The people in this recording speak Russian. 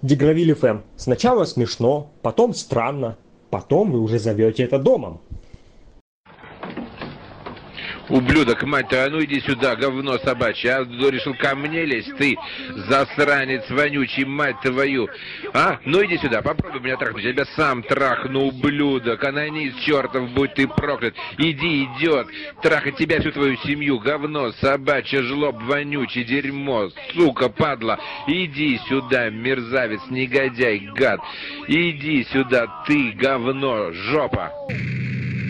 Дегравиль ФМ. Сначала смешно, потом странно, потом вы уже зовете это домом. Ублюдок, мать твою, а ну иди сюда, говно собачье, а решил ко мне лезть, ты, засранец вонючий, мать твою, а? Ну иди сюда, попробуй меня трахнуть, я тебя сам трахну, ублюдок, анонист чертов, будь ты проклят, иди, идет, трахать тебя, всю твою семью, говно собачье, жлоб вонючий, дерьмо, сука, падла, иди сюда, мерзавец, негодяй, гад, иди сюда, ты, говно, жопа.